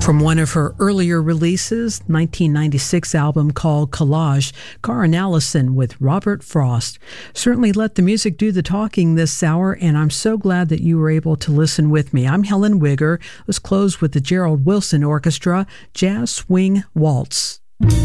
From one of her earlier releases, 1996 album called Collage, Karen Allison with Robert Frost. Certainly let the music do the talking this hour, and I'm so glad that you were able to listen with me. I'm Helen Wigger. Let's close with the Gerald Wilson Orchestra, Jazz Swing Waltz.